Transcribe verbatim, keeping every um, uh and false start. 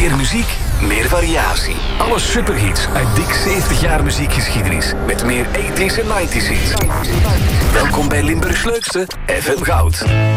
Meer muziek, meer variatie. Alle superhits uit dik zeventig jaar muziekgeschiedenis. Met meer tachtiger en negentiger hits. Welkom bij Limburgs leukste, F M Goud.